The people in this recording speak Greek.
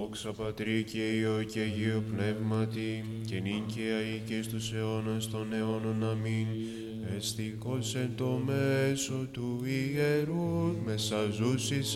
Δόξα Πατρί και Υιό και Αγίο Πνεύματι, και νυν και αεί και στους αιώνας των αιώνων. Αμήν. Εστίκος εν το μέσο του ιερού, μέσα ζούσης